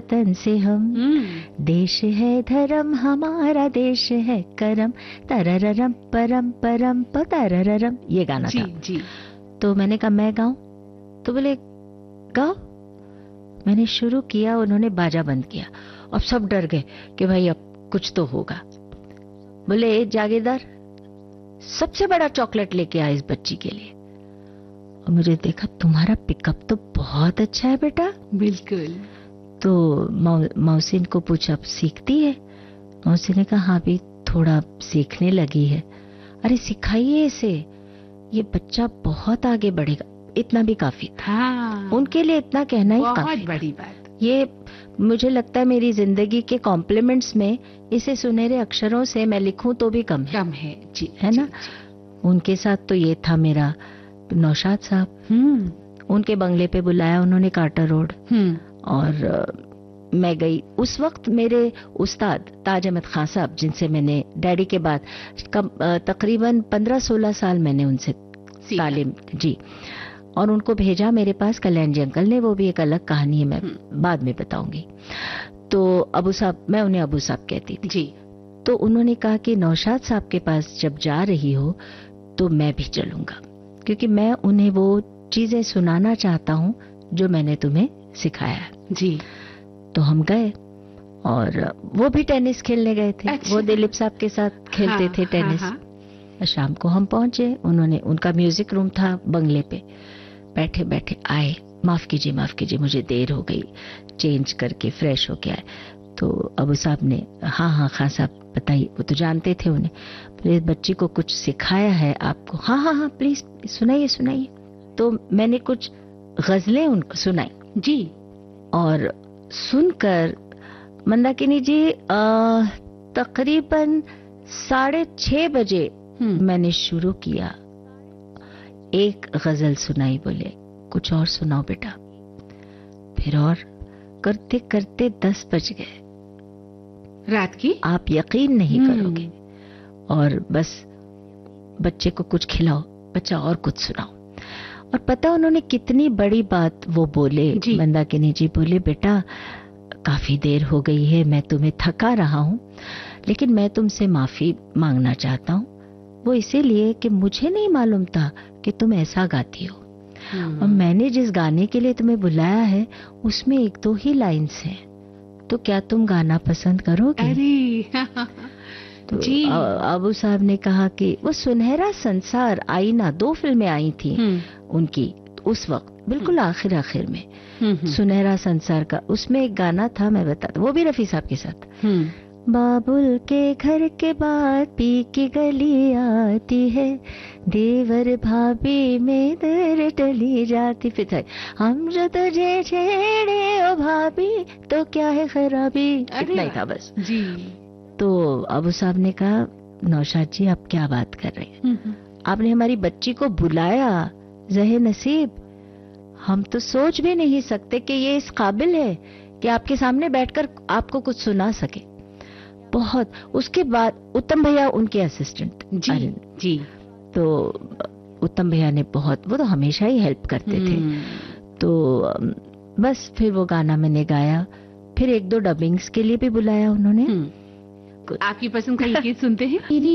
वतन से हम, देश है धर्म हमारा, देश है करम, तरररम परम परम तरररम, ये गाना था। जी। तो मैंने कहा मैं गाऊं, तो बोले गाओ। मैंने शुरू किया, उन्होंने बाजा बंद किया। अब सब डर गए कि भाई अब कुछ तो होगा। बोले जागीरदार सबसे बड़ा चॉकलेट लेके आया इस बच्ची के लिए। और मुझे देखा तुम्हारा पिकअप तो बहुत अच्छा है बेटा। बिल्कुल। तो मौसी को पूछा अब सीखती है? मौसी ने कहा हाँ भी थोड़ा सीखने लगी है। अरे सिखाइए इसे, ये बच्चा बहुत आगे बढ़ेगा। इतना भी काफी था। हाँ, उनके लिए इतना कहना ही काफी, बहुत बड़ी बात। ये मुझे लगता है मेरी जिंदगी के कॉम्प्लीमेंट्स में इसे सुनहरे अक्षरों से मैं लिखूं तो भी कम है जी, है ना। उनके साथ तो ये था मेरा। नौशाद साहब, उनके बंगले पे बुलाया उन्होंने, कार्टर रोड, और मैं गई। उस वक्त मेरे उस्ताद ताज अहमद खान साहब, जिनसे मैंने डैडी के बाद तकरीबन 15-16 साल मैंने उनसे तालीम जी, और उनको भेजा मेरे पास कल्याण जी अंकल ने। वो भी एक अलग कहानी है, मैं बाद में बताऊंगी। तो अबू साहब, मैं उन्हें अबू साहब कहती थी जी। तो उन्होंने कहा कि नौशाद साहब के पास जब जा रही हो तो मैं भी चलूंगा, क्योंकि मैं उन्हें वो चीजें सुनाना चाहता हूँ जो मैंने तुम्हें सिखाया जी। तो हम गए, और वो भी टेनिस खेलने गए थे। अच्छा। वो दिलीप साहब के साथ खेलते थे टेनिस। शाम को हम पहुंचे, उन्होंने, उनका म्यूजिक रूम था बंगले पे। बैठे बैठे आए, माफ कीजिए मुझे देर हो गई, चेंज करके फ्रेश होके आए। तो अबू साहब ने हाँ खान साहब बताइए, वो तो जानते थे उन्हें। प्लीज बच्ची को कुछ सिखाया है आपको? हाँ प्लीज सुनाइए। तो मैंने कुछ गजलें उनको सुनाई जी, और सुनकर मंदाकिनी जी तकरीबन 6:30 बजे मैंने शुरू किया। एक गजल सुनाई, बोले कुछ और सुनाओ बेटा। फिर और करते करते 10 बज गए रात की, आप यकीन नहीं करोगे। और बस बच्चे को कुछ खिलाओ, बच्चा और कुछ सुनाओ। और पता उन्होंने कितनी बड़ी बात वो बोले, मंदाकिनी जी बोले बेटा काफी देर हो गई है, मैं तुम्हें थका रहा हूं, लेकिन मैं तुमसे माफी मांगना चाहता हूं। वो इसीलिए कि मुझे नहीं मालूम था कि तुम ऐसा गाती हो, और मैंने जिस गाने के लिए तुम्हें बुलाया है उसमें 1-2 ही लाइन्स हैं, तो क्या तुम गाना पसंद करोगे? अरे तो अबू साहब ने कहा कि वो सुनहरा संसार, आईना, 2 फिल्में आई थी उनकी उस वक्त, बिल्कुल आखिर में। सुनहरा संसार का उसमें एक गाना था, मैं बताता, वो भी रफी साहब के साथ। बाबुल के घर के बाद पी की गली आती है, देवर भाभी में दर टली जाती। फिर हम जो तुझे छेड़े ओ भाभी तो क्या है खराबी, इतना ही था बस जी। तो अबू साहब ने कहा नौशाद जी आप क्या बात कर रहे हैं, आपने हमारी बच्ची को बुलाया, ज़हे नसीब, हम तो सोच भी नहीं सकते कि ये इस काबिल है कि आपके सामने बैठकर आपको कुछ सुना सके। बहुत। उसके बाद उत्तम भैया उनके असिस्टेंट जी, तो उत्तम भैया ने बहुत, वो तो हमेशा ही हेल्प करते थे। तो बस फिर वो गाना मैंने गाया, फिर 1-2 डबिंग्स के लिए भी बुलाया उन्होंने। आपकी पसंद का ये गीत सुनते हैं।